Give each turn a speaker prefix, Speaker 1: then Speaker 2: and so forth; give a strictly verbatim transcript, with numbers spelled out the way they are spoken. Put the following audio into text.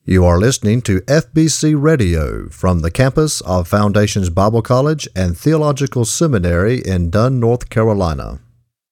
Speaker 1: You are listening to F B C Radio from the campus of Foundations Bible College and Theological Seminary in Dunn, North Carolina.